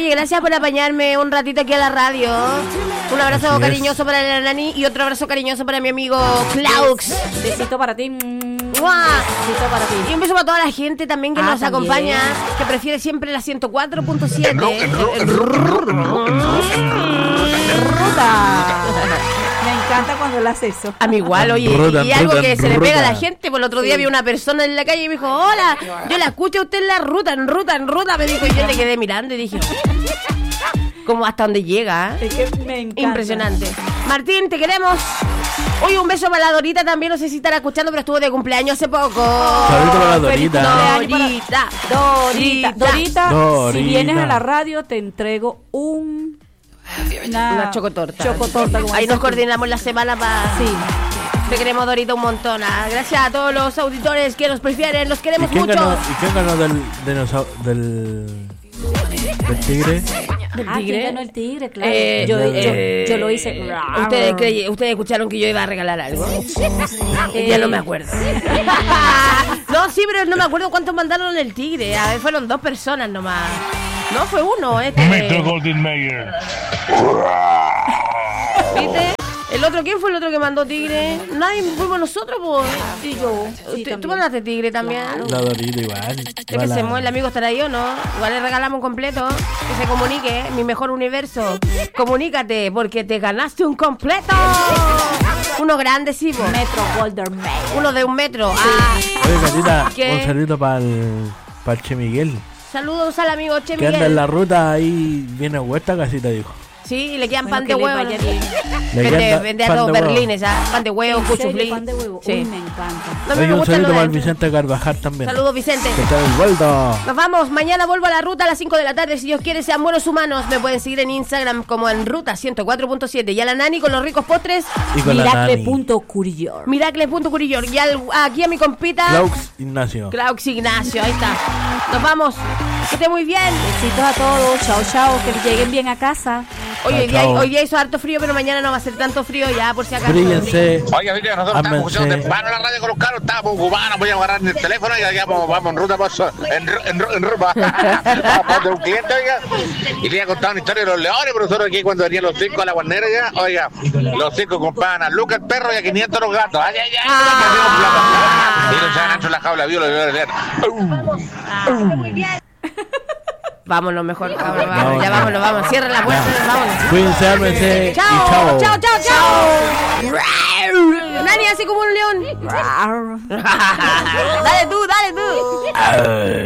Oye, gracias por apañarme un ratito aquí a la radio. Un abrazo cariñoso para la Nani y otro abrazo cariñoso para mi amigo Klaus. Besito para ti. ¡Mua! Besito para ti. Y un beso para toda la gente también que nos acompaña, que prefiere siempre la 104.7. Ruta. Me encanta cuando él hace eso. A mí igual, oye, y algo que se le pega a la gente. Por el otro día vi una persona en la calle y me dijo, hola, yo la escucho a usted en la ruta, me dijo, y yo le quedé mirando y dije, como hasta donde llega, Es que me encanta. impresionante. Martín, te queremos. Oye, un beso para la Dorita también, no sé si estará escuchando, pero estuvo de cumpleaños hace poco. Saludos para la Dorita. Dorita, si vienes a la radio te entrego una chocotorta. Como ahí dices nos tú. coordinamos la semana para... Sí. Te queremos, Dorita, un montón. Gracias a todos los auditores que nos prefieren, los queremos mucho. ¿Y quién ganó del tigre? ¿Quién ganó el tigre? Claro. Yo lo hice. ¿Ustedes escucharon que yo iba a regalar algo? Ya no me acuerdo. No, sí, pero no me acuerdo cuántos mandaron el tigre. A ver, fueron 2 personas nomás. No, fue uno. Metro Golden Mayer. ¿Viste? ¿El otro quién fue el otro que mandó tigre? Nadie, fuimos nosotros, pues. Sí, yo. Sí, ¿Tú mandaste tigre también? La Dorita igual. Es que se mueve, el amigo estará ahí o no. Igual le regalamos un completo. Que se comunique, mi mejor universo. Comunícate, porque te ganaste un completo. Uno grande, sí, po. Metro Golden Mayer. Uno de 1 metro. Oye, Catita, ¿qué? un saludito para el Che Miguel. Saludos al amigo Che Que anda en Miguel. la ruta ahí, viene a Huerta casita, dijo. Sí, y le quedan Bueno, pan de que le huevo. vaya bien. Vende a todos berlines, pan de huevo, ¿En serio? cuchuflí. Pan de huevo. Sí. Uy, me encanta. No Oye, me un gusta saludito lo para el de... Vicente Carvajal también. Saludos, Vicente. Que está de vuelta. Nos vamos, mañana vuelvo a la ruta a las 5 de la tarde. Si Dios quiere, sean buenos humanos. Me pueden seguir en Instagram como en Ruta 104.7. Y a la Nani con los ricos postres, Y con la Nani. Miracle.curillor. Miracle.curillor. Y aquí a mi compita, Klaus Ignacio. Klaus Ignacio. Ahí está. Nos vamos. Que esté muy bien. Besitos a todos. Chao, chao. Que lleguen bien a casa. Oye, Chao, chao. hoy día hizo harto frío, pero mañana no va a ser tanto frío ya, por si acaso. Bríllense. Oiga, fíjate, nosotros estamos escuchando temprano la radio con los carros, estábamos ocupados, voy a agarrar el teléfono y ya vamos en ruta, en ruta de un cliente, oiga, y le iba a contar una historia de los leones, pero nosotros aquí cuando venían los 5 a la guarnera ya, oiga, los 5 compraban a Lucas el perro y a 500 los gatos, ay, ay, ay, y los echaban dentro de la jaula, vio los leones, Vámonos mejor, vámonos, ya vámonos, cierra la puerta, vámonos. Cuídense, ármense. Chao, Y chao, chao, chao. Nani, así como un león. Dale tú.